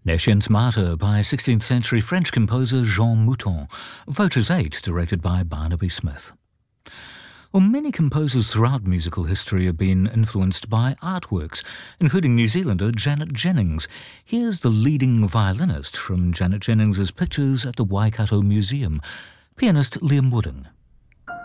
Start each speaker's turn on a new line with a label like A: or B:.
A: Nescience Mater by 16th century French composer Jean Mouton, Vultures 8 directed by Barnaby Smith. Well, many composers throughout musical history have been influenced by artworks, including New Zealander Janet Jennings. Here's the leading violinist from Janet Jennings's pictures at the Waikato Museum, pianist Liam Wooding.